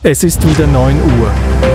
Es ist wieder 9 Uhr.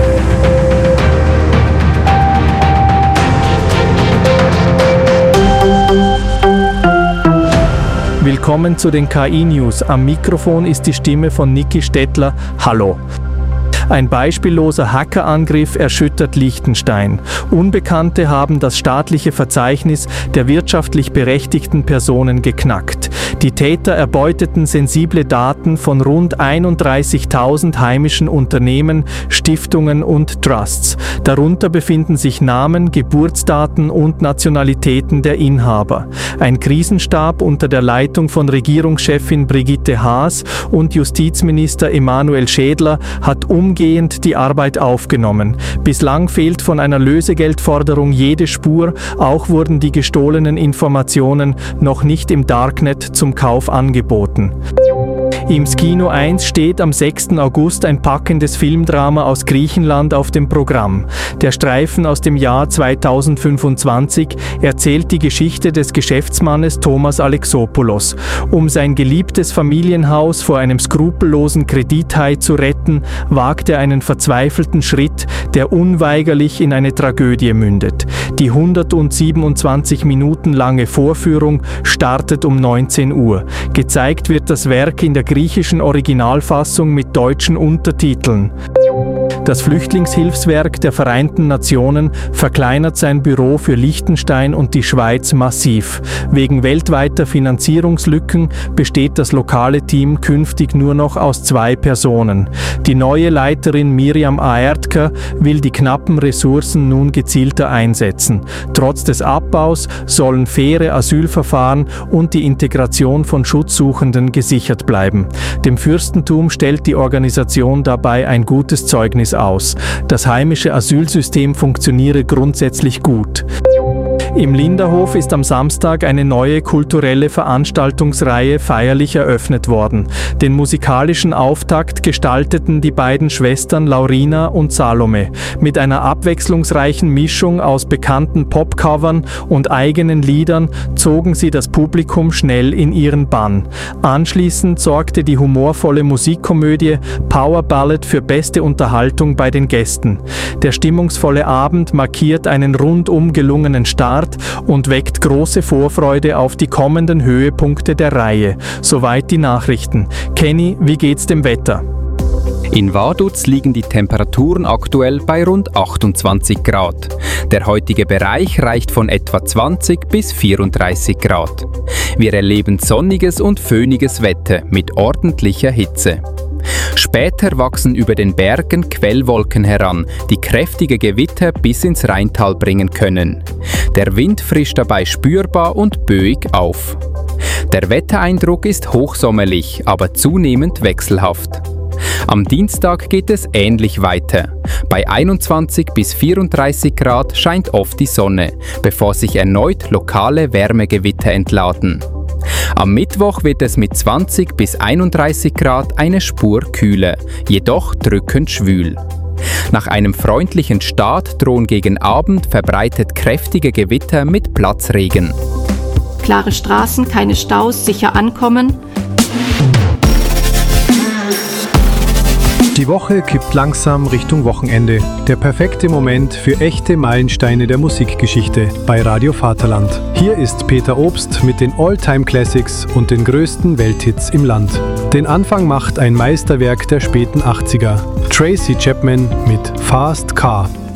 Willkommen zu den KI-News. Am Mikrofon ist die Stimme von Niki Stettler. Hallo. Ein beispielloser Hackerangriff erschüttert Liechtenstein. Unbekannte haben das staatliche Verzeichnis der wirtschaftlich berechtigten Personen geknackt. Die Täter erbeuteten sensible Daten von rund 31.000 heimischen Unternehmen, Stiftungen und Trusts. Darunter befinden sich Namen, Geburtsdaten und Nationalitäten der Inhaber. Ein Krisenstab unter der Leitung von Regierungschefin Brigitte Haas und Justizminister Emanuel Schädler hat umgehend die Arbeit aufgenommen. Bislang fehlt von einer Lösegeldforderung jede Spur, auch wurden die gestohlenen Informationen noch nicht im Darknet zum Kauf angeboten. Im Skino 1 steht am 6. August ein packendes Filmdrama aus Griechenland auf dem Programm. Der Streifen aus dem Jahr 2025 erzählt die Geschichte des Geschäftsmannes Thomas Alexopoulos. Um sein geliebtes Familienhaus vor einem skrupellosen Kredithai zu retten, wagt er einen verzweifelten Schritt, der unweigerlich in eine Tragödie mündet. Die 127 Minuten lange Vorführung startet um 19 Uhr. Gezeigt wird das Werk in der griechischen Originalfassung mit deutschen Untertiteln. Das Flüchtlingshilfswerk der Vereinten Nationen verkleinert sein Büro für Liechtenstein und die Schweiz massiv. Wegen weltweiter Finanzierungslücken besteht das lokale Team künftig nur noch aus 2 Personen. Die neue Leiterin Miriam Aertker will die knappen Ressourcen nun gezielter einsetzen. Trotz des Abbaus sollen faire Asylverfahren und die Integration von Schutzsuchenden gesichert bleiben. Dem Fürstentum stellt die Organisation dabei ein gutes Zeugnis aus. Das heimische Asylsystem funktioniere grundsätzlich gut. Im Linderhof ist am Samstag eine neue kulturelle Veranstaltungsreihe feierlich eröffnet worden. Den musikalischen Auftakt gestalteten die beiden Schwestern Laurina und Salome. Mit einer abwechslungsreichen Mischung aus bekannten Popcovern und eigenen Liedern zogen sie das Publikum schnell in ihren Bann. Anschließend sorgte die humorvolle Musikkomödie Power Ballad für beste Unterhaltung bei den Gästen. Der stimmungsvolle Abend markiert einen rundum gelungenen Start und weckt große Vorfreude auf die kommenden Höhepunkte der Reihe. Soweit die Nachrichten. Kenny, wie geht's dem Wetter? In Vaduz liegen die Temperaturen aktuell bei rund 28 Grad. Der heutige Bereich reicht von etwa 20 bis 34 Grad. Wir erleben sonniges und föhniges Wetter mit ordentlicher Hitze. Später wachsen über den Bergen Quellwolken heran, die kräftige Gewitter bis ins Rheintal bringen können. Der Wind frischt dabei spürbar und böig auf. Der Wettereindruck ist hochsommerlich, aber zunehmend wechselhaft. Am Dienstag geht es ähnlich weiter. Bei 21 bis 34 Grad scheint oft die Sonne, bevor sich erneut lokale Wärmegewitter entladen. Am Mittwoch wird es mit 20 bis 31 Grad eine Spur kühler, jedoch drückend schwül. Nach einem freundlichen Start drohen gegen Abend verbreitet kräftige Gewitter mit Platzregen. Klare Straßen, keine Staus, sicher ankommen. Die Woche kippt langsam Richtung Wochenende. Der perfekte Moment für echte Meilensteine der Musikgeschichte bei Radio Vaterland. Hier ist Peter Obst mit den All-Time-Classics und den größten Welthits im Land. Den Anfang macht ein Meisterwerk der späten 80er. Tracy Chapman mit Fast Car.